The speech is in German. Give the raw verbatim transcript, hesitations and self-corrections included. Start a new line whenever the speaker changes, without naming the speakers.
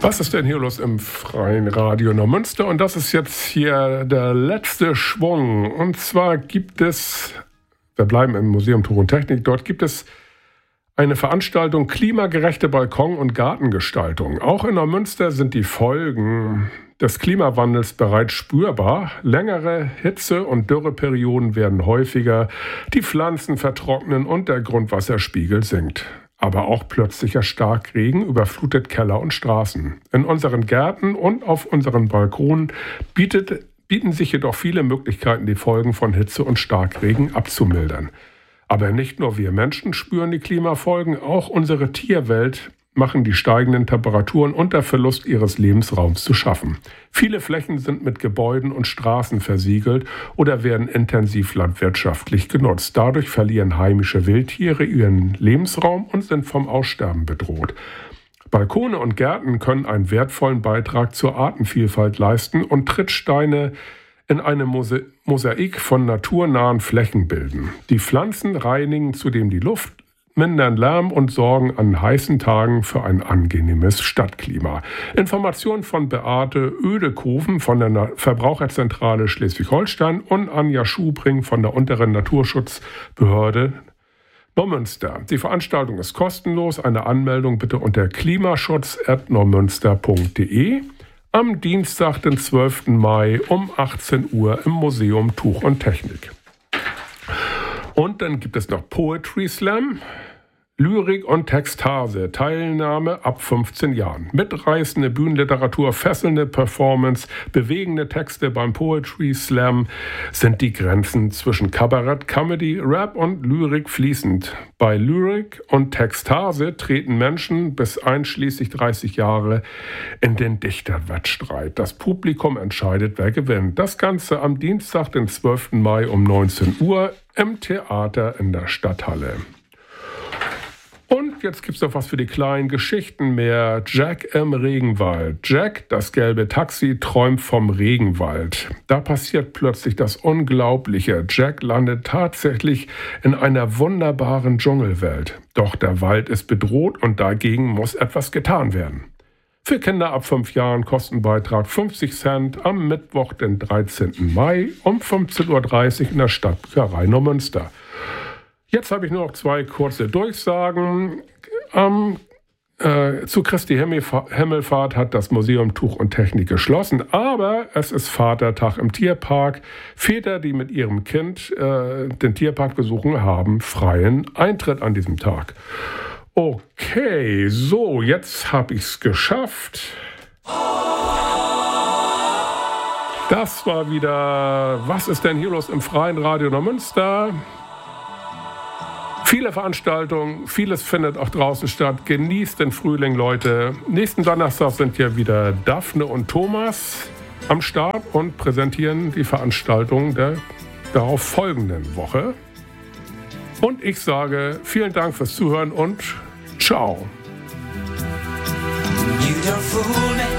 Was ist denn hier los im Freien Radio Neumünster? Und das ist jetzt hier der letzte Schwung. Und zwar gibt es, wir bleiben im Museum Tuch und Technik, dort gibt es eine Veranstaltung klimagerechte Balkon- und Gartengestaltung. Auch in Neumünster sind die Folgen des Klimawandels bereits spürbar. Längere Hitze- und Dürreperioden werden häufiger, die Pflanzen vertrocknen und der Grundwasserspiegel sinkt. Aber auch plötzlicher Starkregen überflutet Keller und Straßen. In unseren Gärten und auf unseren Balkonen bietet, bieten sich jedoch viele Möglichkeiten, die Folgen von Hitze und Starkregen abzumildern. Aber nicht nur wir Menschen spüren die Klimafolgen, auch unsere Tierwelt machen die steigenden Temperaturen und der Verlust ihres Lebensraums zu schaffen. Viele Flächen sind mit Gebäuden und Straßen versiegelt oder werden intensiv landwirtschaftlich genutzt. Dadurch verlieren heimische Wildtiere ihren Lebensraum und sind vom Aussterben bedroht. Balkone und Gärten können einen wertvollen Beitrag zur Artenvielfalt leisten und Trittsteine in einem Mose- Mosaik von naturnahen Flächen bilden. Die Pflanzen reinigen zudem die Luft, mindern Lärm und sorgen an heißen Tagen für ein angenehmes Stadtklima. Informationen von Beate Oedekoven von der Na- Verbraucherzentrale Schleswig-Holstein und Anja Schubring von der unteren Naturschutzbehörde Neumünster. Die Veranstaltung ist kostenlos. Eine Anmeldung bitte unter klimaschutz at neumünster punkt de. Am Dienstag, den zwölften Mai um achtzehn Uhr im Museum Tuch und Technik. Und dann gibt es noch Poetry Slam, Lyrik und Texthase, Teilnahme ab fünfzehn Jahren. Mitreißende Bühnenliteratur, fesselnde Performance, bewegende Texte beim Poetry Slam sind die Grenzen zwischen Kabarett, Comedy, Rap und Lyrik fließend. Bei Lyrik und Texthase treten Menschen bis einschließlich dreißig Jahre in den Dichterwettstreit. Das Publikum entscheidet, wer gewinnt. Das Ganze am Dienstag, den zwölften Mai um neunzehn Uhr im Theater in der Stadthalle. Und jetzt gibt's noch was für die kleinen Geschichten mehr. Jack im Regenwald. Jack, das gelbe Taxi, träumt vom Regenwald. Da passiert plötzlich das Unglaubliche. Jack landet tatsächlich in einer wunderbaren Dschungelwelt. Doch der Wald ist bedroht und dagegen muss etwas getan werden. Für Kinder ab fünf Jahren Kostenbeitrag fünfzig Cent am Mittwoch, den dreizehnten Mai um fünfzehn Uhr dreißig in der Stadtbücherei Neumünster. Jetzt habe ich nur noch zwei kurze Durchsagen. Ähm, äh, zu Christi Himmelfahrt hat das Museum Tuch und Technik geschlossen, aber es ist Vatertag im Tierpark. Väter, die mit ihrem Kind äh, den Tierpark besuchen, haben freien Eintritt an diesem Tag. Okay, so, jetzt habe ich es geschafft. Das war wieder Was ist denn hier los im Freien Radio Neumünster? Viele Veranstaltungen, vieles findet auch draußen statt. Genießt den Frühling, Leute. Nächsten Donnerstag sind ja wieder Daphne und Thomas am Start und präsentieren die Veranstaltung der darauf folgenden Woche. Und ich sage vielen Dank fürs Zuhören und ciao. You don't fool me.